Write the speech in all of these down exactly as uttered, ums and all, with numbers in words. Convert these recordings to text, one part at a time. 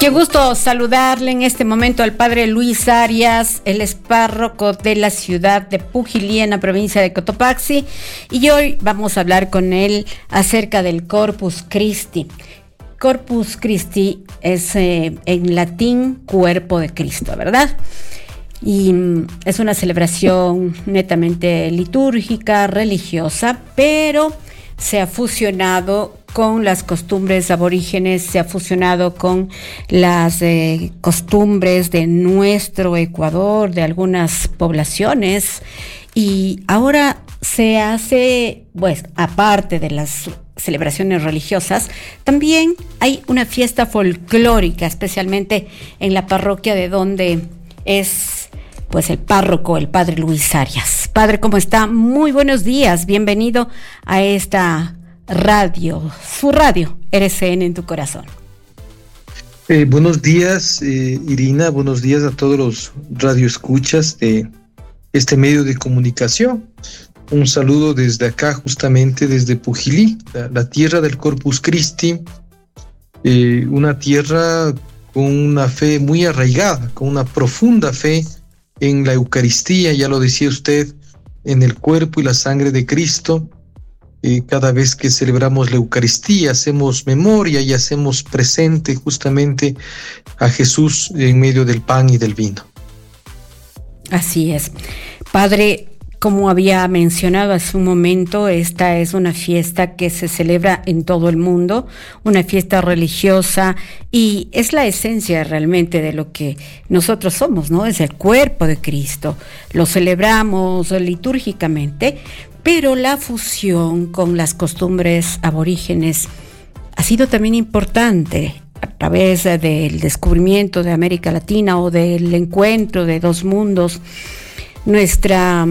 Qué gusto saludarle en este momento al padre Luis Arias, él es párroco de la ciudad de Pujilí, en la provincia de Cotopaxi, y hoy vamos a hablar con él acerca del Corpus Christi. Corpus Christi es eh, en latín cuerpo de Cristo, ¿verdad? Y mm, es una celebración netamente litúrgica, religiosa, pero se ha fusionado con las costumbres aborígenes, se ha fusionado con las eh, costumbres de nuestro Ecuador, de algunas poblaciones, y ahora se hace, pues, aparte de las celebraciones religiosas, también hay una fiesta folclórica, especialmente en la parroquia de donde es, pues, el párroco, el padre Luis Arias. Padre, ¿cómo está? Muy buenos días, bienvenido a esta radio, su radio, R C N en tu corazón. Eh, buenos días, eh, Irina, buenos días a todos los radioescuchas de este medio de comunicación. Un saludo desde acá, justamente desde Pujilí, la, la tierra del Corpus Christi, eh, una tierra con una fe muy arraigada, con una profunda fe en la Eucaristía, ya lo decía usted, en el cuerpo y la sangre de Cristo. Eh, cada vez que celebramos la Eucaristía hacemos memoria y hacemos presente justamente a Jesús en medio del pan y del vino. Así es. Padre, como había mencionado hace un momento, esta es una fiesta que se celebra en todo el mundo, una fiesta religiosa, y es la esencia realmente de lo que nosotros somos, ¿no? Es el cuerpo de Cristo. Lo celebramos litúrgicamente, pero la fusión con las costumbres aborígenes ha sido también importante a través del descubrimiento de América Latina o del encuentro de dos mundos. Nuestra,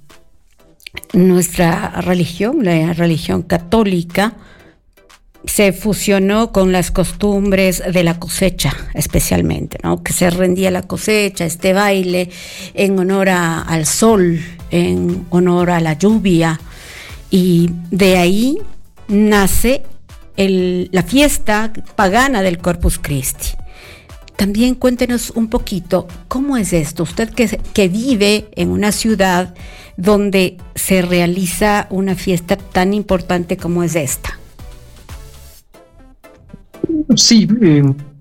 nuestra religión, la religión católica, se fusionó con las costumbres de la cosecha, especialmente, ¿no? Que se rendía la cosecha, este baile en honor a, al sol, en honor a la lluvia, y de ahí nace el, la fiesta pagana del Corpus Christi. También cuéntenos un poquito, ¿cómo es esto? Usted que, que vive en una ciudad donde se realiza una fiesta tan importante como es esta. Sí, eh,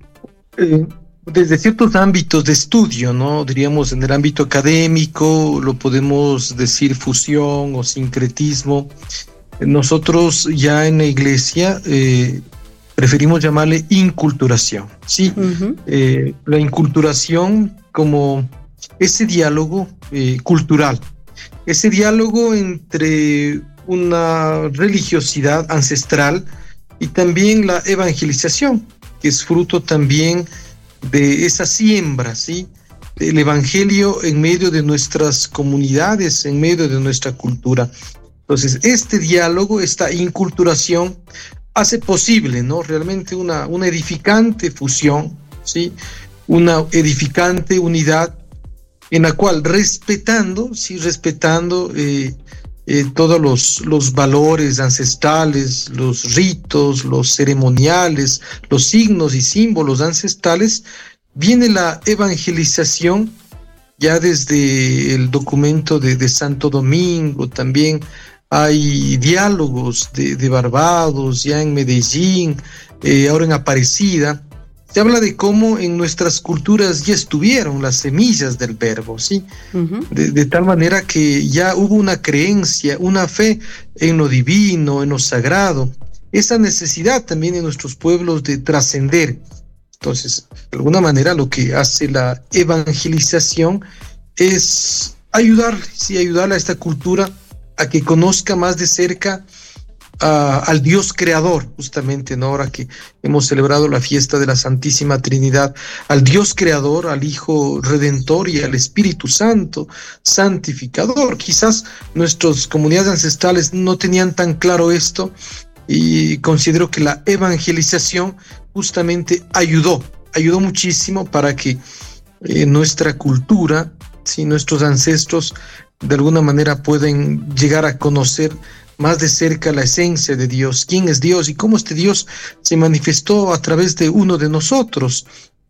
eh, desde ciertos ámbitos de estudio, ¿no? Diríamos en el ámbito académico, lo podemos decir fusión o sincretismo. Nosotros ya en la iglesia eh, preferimos llamarle inculturación, ¿sí? Uh-huh. Eh, la inculturación como ese diálogo eh, cultural, ese diálogo entre una religiosidad ancestral y también la evangelización, que es fruto también de esa siembra, ¿sí? El evangelio en medio de nuestras comunidades, en medio de nuestra cultura. Entonces, este diálogo, esta inculturación, hace posible, ¿no? Realmente una, una edificante fusión, ¿sí? Una edificante unidad en la cual respetando, sí, respetando eh, Eh, todos los, los valores ancestrales, los ritos, los ceremoniales, los signos y símbolos ancestrales, viene la evangelización ya desde el documento de, de Santo Domingo. También hay diálogos de, de Barbados, ya en Medellín, eh, ahora en Aparecida. Se habla de cómo en nuestras culturas ya estuvieron las semillas del verbo, ¿sí? Uh-huh. De, de tal manera que ya hubo una creencia, una fe en lo divino, en lo sagrado. Esa necesidad también en nuestros pueblos de trascender. Entonces, de alguna manera lo que hace la evangelización es ayudar, sí, ayudar a esta cultura a que conozca más de cerca Uh, al Dios creador, justamente, ¿no? Ahora que hemos celebrado la fiesta de la Santísima Trinidad, al Dios creador, al Hijo Redentor y al Espíritu Santo santificador. Quizás nuestras comunidades ancestrales no tenían tan claro esto, y considero que la evangelización justamente ayudó, ayudó muchísimo para que eh, nuestra cultura, ¿sí? Nuestros ancestros de alguna manera pueden llegar a conocer más de cerca la esencia de Dios, quién es Dios y cómo este Dios se manifestó a través de uno de nosotros,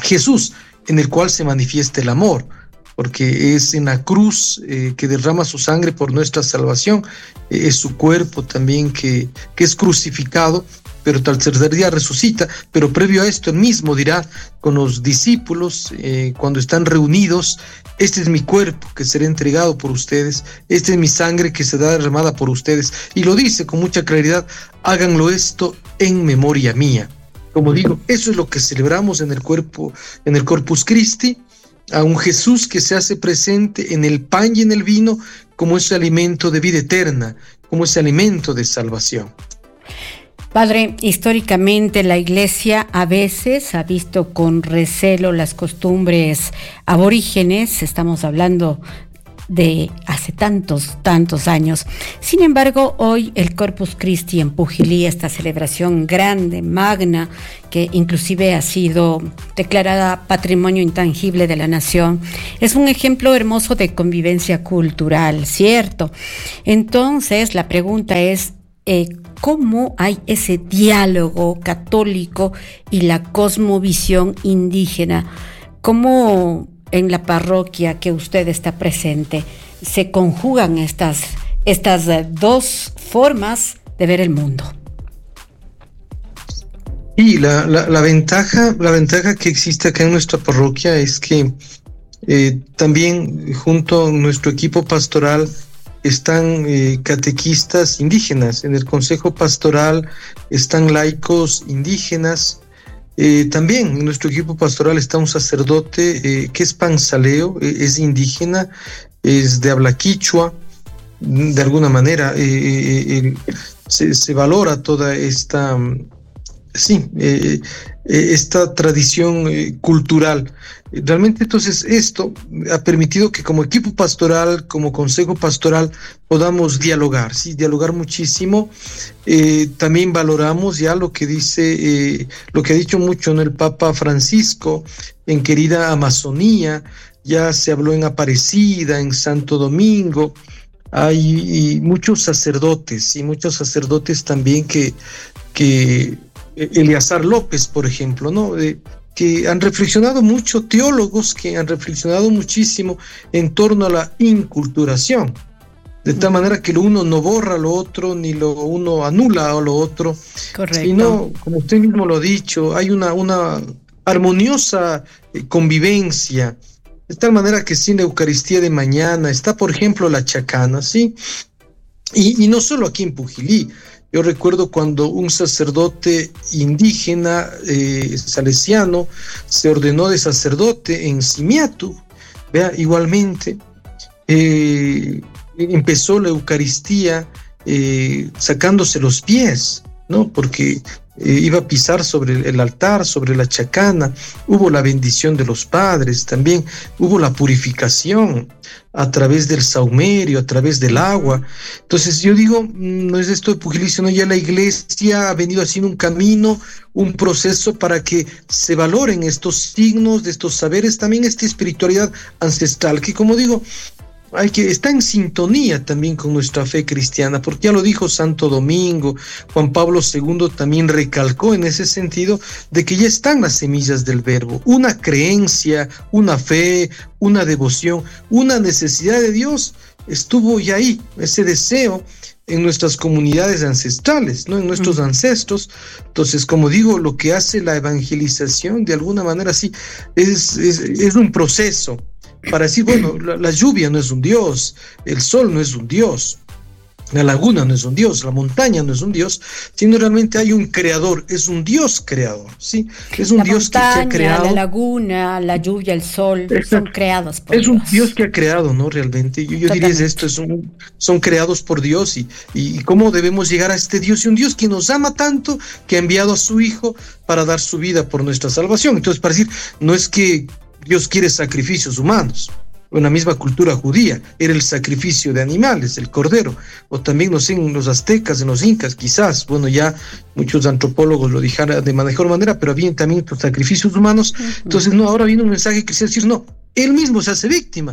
Jesús, en el cual se manifiesta el amor, porque es en la cruz eh, que derrama su sangre por nuestra salvación, eh, es su cuerpo también que, que es crucificado, pero al tercer día resucita. Pero previo a esto, él mismo dirá con los discípulos, eh, cuando están reunidos: este es mi cuerpo que será entregado por ustedes, esta es mi sangre que será derramada por ustedes. Y lo dice con mucha claridad: háganlo esto en memoria mía. Como digo, eso es lo que celebramos en el cuerpo, en el Corpus Christi, a un Jesús que se hace presente en el pan y en el vino como ese alimento de vida eterna, como ese alimento de salvación. Padre, históricamente la Iglesia a veces ha visto con recelo las costumbres aborígenes, estamos hablando de hace tantos, tantos años. Sin embargo, hoy el Corpus Christi en Pujilí, esta celebración grande, magna, que inclusive ha sido declarada Patrimonio Intangible de la Nación, es un ejemplo hermoso de convivencia cultural, ¿cierto? Entonces, la pregunta es, eh, ¿cómo hay ese diálogo católico y la cosmovisión indígena? ¿Cómo en la parroquia que usted está presente se conjugan estas, estas dos formas de ver el mundo? Y la, la, la ventaja, la ventaja que existe acá en nuestra parroquia es que eh, también junto a nuestro equipo pastoral están eh, catequistas indígenas. En el consejo pastoral están laicos indígenas. Eh, también en nuestro equipo pastoral está un sacerdote eh, que es panzaleo, eh, es indígena, es de habla quichua. De alguna manera eh, eh, se, se valora toda esta, sí, eh, eh, esta tradición eh, cultural. Realmente, entonces, esto ha permitido que como equipo pastoral, como consejo pastoral, podamos dialogar, sí, dialogar muchísimo. Eh, también valoramos ya lo que dice, eh, lo que ha dicho mucho, ¿no?, el Papa Francisco en querida Amazonía. Ya se habló en Aparecida, en Santo Domingo. Hay muchos sacerdotes y muchos sacerdotes también que, que Eleazar López, por ejemplo, ¿no?, Eh, que han reflexionado mucho, teólogos que han reflexionado muchísimo en torno a la inculturación, de tal manera que lo uno no borra lo otro, ni lo uno anula a lo otro. Correcto. Sino, como usted mismo lo ha dicho, hay una, una armoniosa convivencia, de tal manera que sin la Eucaristía de mañana está, por ejemplo, la chacana, ¿sí? Y, y no solo aquí en Pujilí. Yo recuerdo cuando un sacerdote indígena eh, salesiano se ordenó de sacerdote en Simiatu, vea, igualmente eh, empezó la Eucaristía eh, sacándose los pies, ¿no? Porque eh, iba a pisar sobre el altar, sobre la chacana. Hubo la bendición de los padres, también hubo la purificación a través del saumerio, a través del agua. Entonces yo digo, no es esto de Pujilí, sino ya la Iglesia ha venido haciendo un camino, un proceso para que se valoren estos signos, de estos saberes, también esta espiritualidad ancestral, que como digo, hay que está en sintonía también con nuestra fe cristiana, porque ya lo dijo Santo Domingo. Juan Pablo segundo también recalcó en ese sentido de que ya están las semillas del verbo, una creencia, una fe, una devoción, una necesidad de Dios, estuvo ya ahí, ese deseo en nuestras comunidades ancestrales, ¿no?, en nuestros mm. ancestros. Entonces, como digo, lo que hace la evangelización, de alguna manera sí, es, es, es un proceso para decir, bueno, la, la lluvia no es un dios, el sol no es un dios, la laguna no es un dios, la montaña no es un dios, sino realmente hay un creador, es un Dios creador, ¿sí? Es un la Dios montaña, que, que ha creado. La laguna, la lluvia, el sol, Exacto. son creados por es Dios. Es un Dios que ha creado, ¿no? Realmente, yo, yo diría esto, es un, son creados por Dios y, y cómo debemos llegar a este Dios, y un Dios que nos ama tanto, que ha enviado a su Hijo para dar su vida por nuestra salvación. Entonces, para decir, no es que Dios quiere sacrificios humanos. En la misma cultura judía era el sacrificio de animales, el cordero, o también, no sé, en los aztecas, en los incas, quizás, bueno, ya muchos antropólogos lo dijeron de mejor manera, pero había también los sacrificios humanos. Uh-huh. Entonces, no, ahora viene un mensaje que quiere decir, no, él mismo se hace víctima,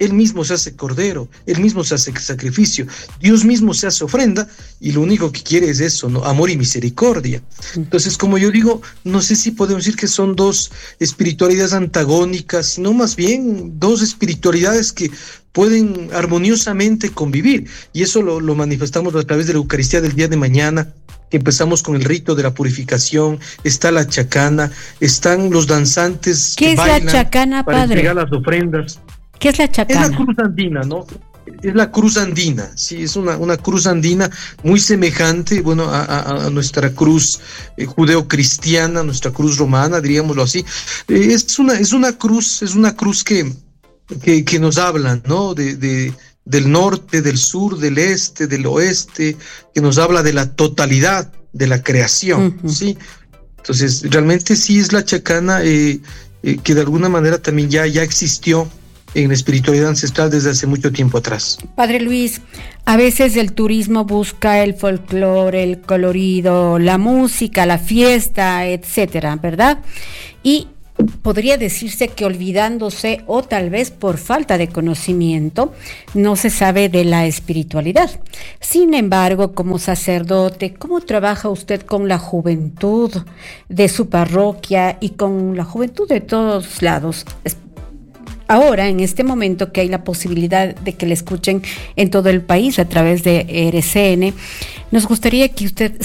Él mismo se hace cordero, Él mismo se hace sacrificio, Dios mismo se hace ofrenda, y lo único que quiere es eso, ¿no? Amor y misericordia. Entonces, como yo digo, no sé si podemos decir que son dos espiritualidades antagónicas, sino más bien dos espiritualidades que pueden armoniosamente convivir, y eso lo, lo manifestamos a través de la Eucaristía del día de mañana, que empezamos con el rito de la purificación. Está la chacana, están los danzantes ¿Qué que es bailan la chacana, para padre? entregar las ofrendas. ¿Qué es la chacana? Es la cruz andina, ¿no? Es la cruz andina, sí, es una, una cruz andina muy semejante, bueno, a, a, a nuestra cruz eh, judeocristiana, nuestra cruz romana, diríamoslo así. Eh, es una, es una cruz, es una cruz que, que, que nos habla, ¿no? De, de, del norte, del sur, del este, del oeste, que nos habla de la totalidad de la creación, uh-huh. ¿sí? Entonces, realmente sí es la chacana eh, eh, que de alguna manera también ya, ya existió en la espiritualidad ancestral desde hace mucho tiempo atrás. Padre Luis, a veces el turismo busca el folclore, el colorido, la música, la fiesta, etcétera, ¿verdad? Y podría decirse que olvidándose, o tal vez por falta de conocimiento, no se sabe de la espiritualidad. Sin embargo, como sacerdote, ¿cómo trabaja usted con la juventud de su parroquia y con la juventud de todos lados? Ahora, en este momento que hay la posibilidad de que le escuchen en todo el país a través de R C N, nos gustaría que usted